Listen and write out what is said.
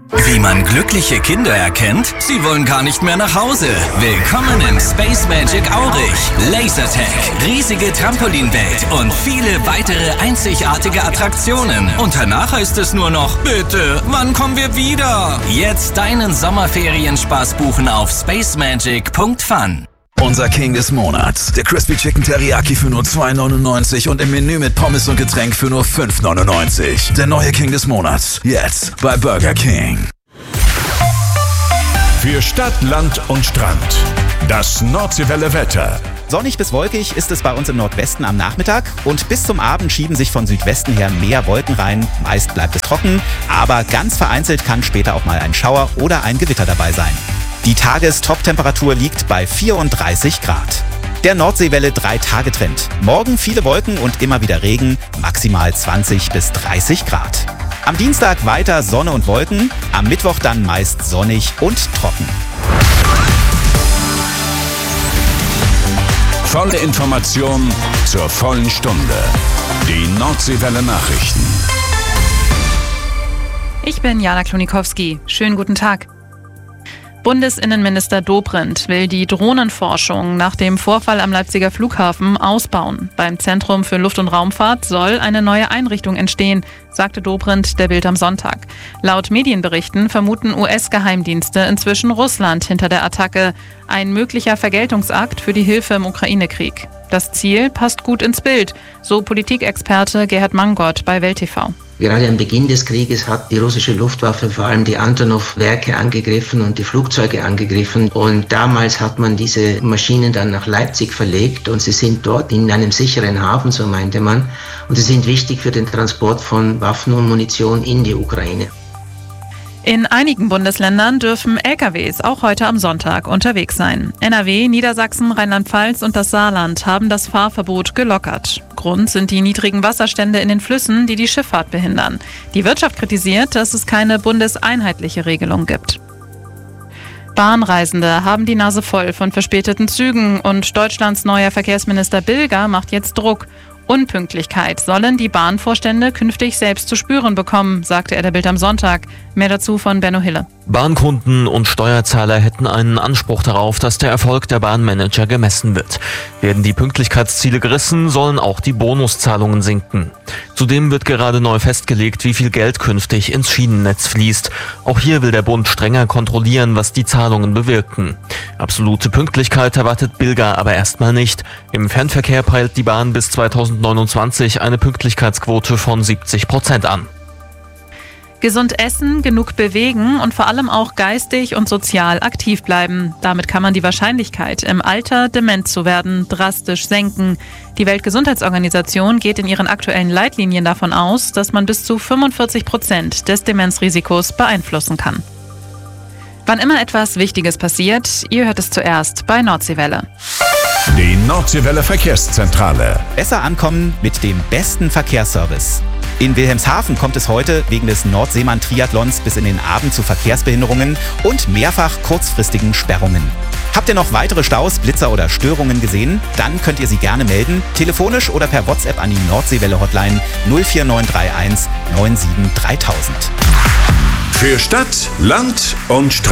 Wie man glückliche Kinder erkennt? Sie wollen gar nicht mehr nach Hause. Willkommen im Space Magic Aurich. Lasertag, riesige Trampolinwelt und viele weitere einzigartige Attraktionen. Und danach heißt es nur noch, bitte, wann kommen wir wieder? Jetzt deinen Sommerferienspaß buchen auf spacemagic.fun. Unser King des Monats. Der Crispy Chicken Teriyaki für nur $2,99 und im Menü mit Pommes und Getränk für nur $5,99. Der neue King des Monats. Jetzt bei Burger King. Für Stadt, Land und Strand. Das Nordseewelle Wetter. Sonnig bis wolkig ist es bei uns im Nordwesten am Nachmittag und bis zum Abend schieben sich von Südwesten her mehr Wolken rein. Meist bleibt es trocken, aber ganz vereinzelt kann später auch mal ein Schauer oder ein Gewitter dabei sein. Die Tagestop-Temperatur liegt bei 34 Grad. Der Nordseewelle 3-Tage-Trend. Morgen viele Wolken und immer wieder Regen, maximal 20 bis 30 Grad. Am Dienstag weiter Sonne und Wolken, am Mittwoch dann meist sonnig und trocken. Volle Information zur vollen Stunde. Die Nordseewelle Nachrichten. Ich bin Jana Klonikowski. Schönen guten Tag. Bundesinnenminister Dobrindt will die Drohnenforschung nach dem Vorfall am Leipziger Flughafen ausbauen. Beim Zentrum für Luft- und Raumfahrt soll eine neue Einrichtung entstehen, sagte Dobrindt der Bild am Sonntag. Laut Medienberichten vermuten US-Geheimdienste inzwischen Russland hinter der Attacke. Ein möglicher Vergeltungsakt für die Hilfe im Ukraine-Krieg. Das Ziel passt gut ins Bild, so Politikexperte Gerhard Mangott bei Welt TV. Gerade am Beginn des Krieges hat die russische Luftwaffe vor allem die Antonov-Werke angegriffen und die Flugzeuge angegriffen. Und damals hat man diese Maschinen dann nach Leipzig verlegt und sie sind dort in einem sicheren Hafen, so meinte man. Und sie sind wichtig für den Transport von Waffen und Munition in die Ukraine. In einigen Bundesländern dürfen LKWs auch heute am Sonntag unterwegs sein. NRW, Niedersachsen, Rheinland-Pfalz und das Saarland haben das Fahrverbot gelockert. Grund sind die niedrigen Wasserstände in den Flüssen, die die Schifffahrt behindern. Die Wirtschaft kritisiert, dass es keine bundeseinheitliche Regelung gibt. Bahnreisende haben die Nase voll von verspäteten Zügen und Deutschlands neuer Verkehrsminister Bilger macht jetzt Druck. Unpünktlichkeit sollen die Bahnvorstände künftig selbst zu spüren bekommen, sagte er der Bild am Sonntag. Mehr dazu von Benno Hille. Bahnkunden und Steuerzahler hätten einen Anspruch darauf, dass der Erfolg der Bahnmanager gemessen wird. Werden die Pünktlichkeitsziele gerissen, sollen auch die Bonuszahlungen sinken. Zudem wird gerade neu festgelegt, wie viel Geld künftig ins Schienennetz fließt. Auch hier will der Bund strenger kontrollieren, was die Zahlungen bewirken. Absolute Pünktlichkeit erwartet Bilger aber erstmal nicht. Im Fernverkehr peilt die Bahn bis 2029 eine Pünktlichkeitsquote von 70% an. Gesund essen, genug bewegen und vor allem auch geistig und sozial aktiv bleiben. Damit kann man die Wahrscheinlichkeit, im Alter dement zu werden, drastisch senken. Die Weltgesundheitsorganisation geht in ihren aktuellen Leitlinien davon aus, dass man bis zu 45% des Demenzrisikos beeinflussen kann. Wann immer etwas Wichtiges passiert, ihr hört es zuerst bei Nordseewelle. Die Nordseewelle Verkehrszentrale. Besser ankommen mit dem besten Verkehrsservice. In Wilhelmshaven kommt es heute wegen des Nordseemann-Triathlons bis in den Abend zu Verkehrsbehinderungen und mehrfach kurzfristigen Sperrungen. Habt ihr noch weitere Staus, Blitzer oder Störungen gesehen? Dann könnt ihr sie gerne melden, telefonisch oder per WhatsApp an die Nordseewelle-Hotline 04931 97 3000. Für Stadt, Land und Strand.